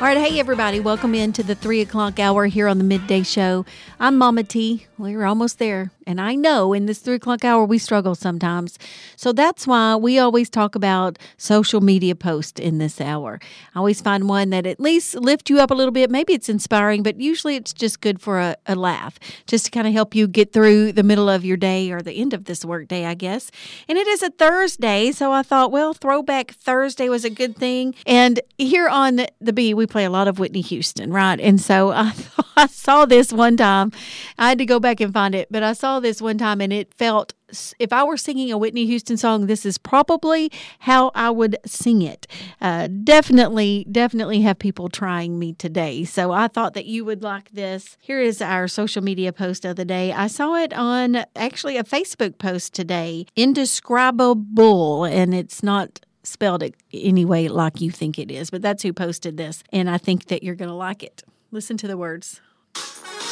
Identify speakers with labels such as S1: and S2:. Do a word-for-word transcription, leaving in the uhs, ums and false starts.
S1: All right, hey everybody, welcome into the three o'clock hour here on the Midday Show. I'm Mama T. We're almost there, and I know in this three o'clock hour we struggle sometimes. So that's why we always talk about social media posts in this hour. I always find one that at least lifts you up a little bit. Maybe it's inspiring, but usually it's just good for a, a laugh, just to kind of help you get through the middle of your day or the end of this work day, I guess. And it is a Thursday, so I thought, well, Throwback Thursday was a good thing. And here on the B, we play a lot of Whitney Houston, right? And so I, I saw this one time. I had to go back and find it, but I saw this one time and it felt, if I were singing a Whitney Houston song, this is probably how I would sing it. Uh, definitely, definitely have people trying me today. So I thought that you would like this. Here is our social media post of the day. I saw it on actually a Facebook post today, Indescribable, and it's not spelled it anyway like you think it is, but that's who posted this, and I think that you're going to like it. Listen to the words.